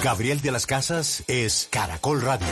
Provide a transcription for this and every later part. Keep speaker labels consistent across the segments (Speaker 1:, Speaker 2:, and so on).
Speaker 1: Gabriel de las Casas es Caracol Radio.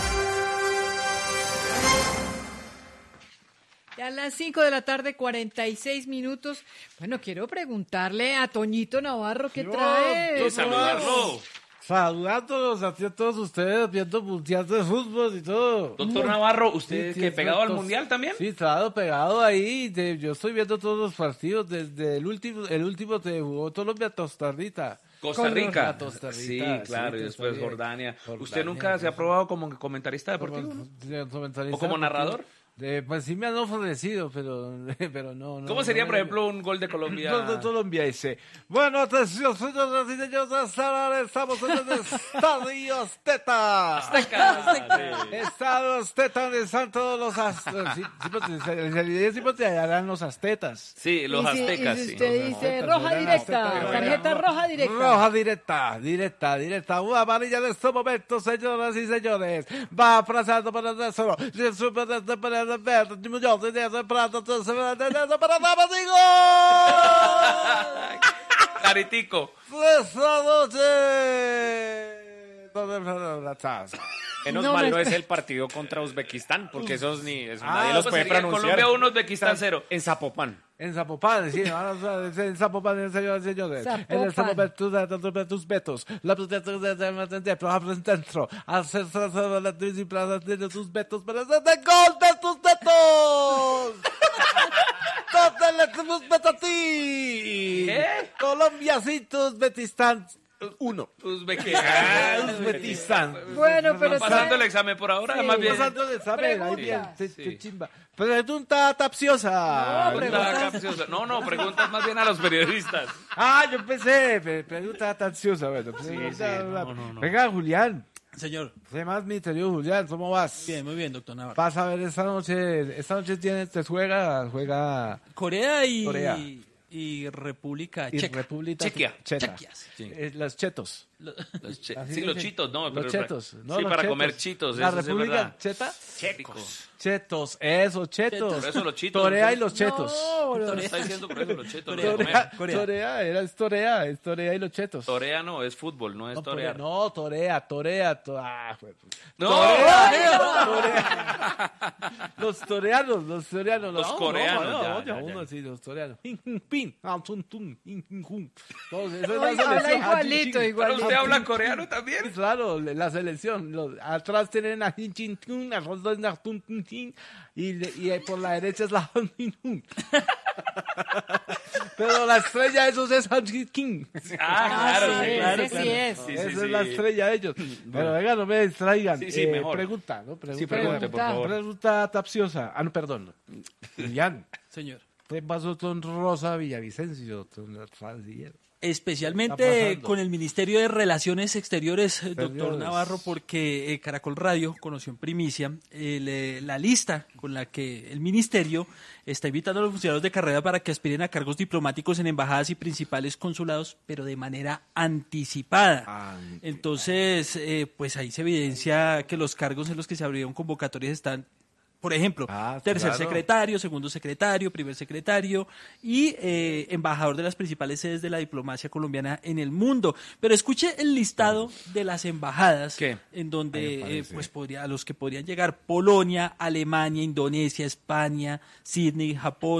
Speaker 2: Ya a las 5 de la tarde, 46 minutos. Bueno, quiero preguntarle a Toñito Navarro qué trae.
Speaker 3: Saludarlo.
Speaker 4: Saludándolos a todos ustedes, viendo mundial de fútbol y todo.
Speaker 3: Doctor Navarro, ¿usted
Speaker 4: Sí,
Speaker 3: que
Speaker 4: sí,
Speaker 3: pegado al
Speaker 4: exacto.
Speaker 3: mundial también?
Speaker 4: Sí, estado pegado ahí. Yo estoy viendo todos los partidos desde el último que jugó Colombia, Costa Rica.
Speaker 3: Costa Rica.
Speaker 4: Costa Rica,
Speaker 3: Sí,
Speaker 4: sí,
Speaker 3: claro, y después
Speaker 4: Costa Rica.
Speaker 3: Jordania. ¿Usted
Speaker 4: Jordania,
Speaker 3: nunca se ha probado como comentarista deportivo? ¿O como narrador?
Speaker 4: Pues sí me han ofrecido, pero no.
Speaker 3: ¿Cómo sería, por ejemplo, un gol de Colombia?
Speaker 4: Gol de Colombia ese. Bueno, atención, señoras y señores, ahora estamos en el Estadio Azteca. Estadio Azteca, donde están todos los aztecas. Sí, pues te hallarán los aztecas.
Speaker 3: Sí, los aztecas,
Speaker 2: y si
Speaker 3: sí.
Speaker 2: usted dice
Speaker 4: Aztecas,
Speaker 2: roja
Speaker 4: eran
Speaker 2: directa,
Speaker 4: aztecas,
Speaker 2: tarjeta roja directa.
Speaker 4: Roja directa. Una amarilla en este momento, señoras y señores. Va frazando para el solo. Para damas y gol.
Speaker 3: Claritico.
Speaker 4: Esta noche.
Speaker 5: Menos
Speaker 2: No
Speaker 5: mal
Speaker 2: me
Speaker 5: no es
Speaker 2: espe-
Speaker 5: el partido contra Uzbekistán, porque esos nadie los
Speaker 3: ¿Cómo
Speaker 5: puede
Speaker 3: sería?
Speaker 5: pronunciar.
Speaker 3: Colombia 1, Uzbekistán 0.
Speaker 5: En Zapopan.
Speaker 4: En Zapopan, sí, en Zapopan, señores y señores. En este momento, tus vetos. La protección dentro. Hacer la disciplina de tus vetos para hacer de gol de tus vetos. ¿Dónde le tenemos veto a ti?
Speaker 3: ¿Qué?
Speaker 4: Colombia, sí, tus Betistan 1. Uzbekistán.
Speaker 2: Bueno, pero
Speaker 3: Pasando el examen por ahora,
Speaker 2: Sí.
Speaker 3: más bien.
Speaker 4: Pasando el examen, ahí bien,
Speaker 2: Pregunta.
Speaker 4: te chimba. Pregunta capciosa.
Speaker 3: Pregunta capciosa. No, preguntas más bien a los periodistas.
Speaker 4: Yo empecé, pregunta capciosa, bueno.
Speaker 5: no.
Speaker 4: Venga, Julián.
Speaker 6: Señor,
Speaker 4: ¿Qué más, mi querido Julián? ¿Cómo vas?
Speaker 6: bien, muy bien, doctor Navarro.
Speaker 4: Vas a ver esta noche juega
Speaker 6: Corea y,
Speaker 4: Corea.
Speaker 6: y República
Speaker 4: y
Speaker 6: Checa.
Speaker 4: República
Speaker 3: Chequia.
Speaker 4: Checa.
Speaker 6: Chequia, sí.
Speaker 4: Los chetos.
Speaker 3: Sí,
Speaker 4: Así
Speaker 3: los
Speaker 4: dicen.
Speaker 3: chitos, no.
Speaker 4: Los chetos. No,
Speaker 3: Sí,
Speaker 4: los
Speaker 3: para
Speaker 4: chetos.
Speaker 3: comer chitos,
Speaker 4: La
Speaker 3: eso sí es
Speaker 4: República
Speaker 3: verdad.
Speaker 4: Cheta.
Speaker 3: Checos.
Speaker 4: Chetos, eso, chetos.
Speaker 3: Por eso los chitos.
Speaker 4: Torea
Speaker 3: ¿no?
Speaker 4: y los chetos.
Speaker 2: No,
Speaker 3: Está diciendo por eso los chetos.
Speaker 6: Torea.
Speaker 3: los de comer.
Speaker 6: Corea.
Speaker 4: Torea, es Torea y los chetos.
Speaker 3: Torea no, es fútbol, no es
Speaker 4: No,
Speaker 3: torear.
Speaker 4: Torea.
Speaker 3: No.
Speaker 4: Los coreanos.
Speaker 3: Los coreanos, ya.
Speaker 4: Uno sí, los coreanos. Pin, todos, eso es
Speaker 2: Oiga,
Speaker 4: la
Speaker 2: habla
Speaker 4: selección.
Speaker 2: igualito,
Speaker 3: ¿Pero
Speaker 2: igualito.
Speaker 3: usted habla coreano también?
Speaker 4: Claro, la selección. Atrás tienen a Hin Chin Tun, a Rosdon Tun Tun Tin, y por la derecha es la Han Min Hun. Pero la estrella de esos es Han Chin King.
Speaker 3: Claro,
Speaker 2: sí,
Speaker 3: claro,
Speaker 2: ese sí es.
Speaker 3: Sí,
Speaker 4: Esa
Speaker 3: sí,
Speaker 4: es
Speaker 3: sí.
Speaker 4: la estrella de ellos. Pero venga, no me distraigan.
Speaker 3: Sí, mejor.
Speaker 4: Pregunta, ¿no?
Speaker 3: Sí, pregunte, por favor.
Speaker 4: Pregunta capciosa. No, perdón. Julián,
Speaker 6: Señor.
Speaker 4: ¿qué pasó con Rosa Villavicencio, con la canciller? Está
Speaker 6: Especialmente
Speaker 4: pasando.
Speaker 6: con el Ministerio de Relaciones Exteriores, doctor
Speaker 4: Exteriores.
Speaker 6: Navarro, porque Caracol Radio conoció en primicia la lista con la que el Ministerio está invitando a los funcionarios de carrera para que aspiren a cargos diplomáticos en embajadas y principales consulados, pero de manera anticipada. Entonces, pues ahí se evidencia que los cargos en los que se abrieron convocatorias están, por ejemplo, tercer
Speaker 4: claro.
Speaker 6: secretario, segundo secretario, primer secretario y embajador de las principales sedes de la diplomacia colombiana en el mundo. Pero escuche el listado de las embajadas
Speaker 3: ¿Qué?
Speaker 6: en donde a los que podrían llegar: Polonia, Alemania, Indonesia, España, Sydney, Japón,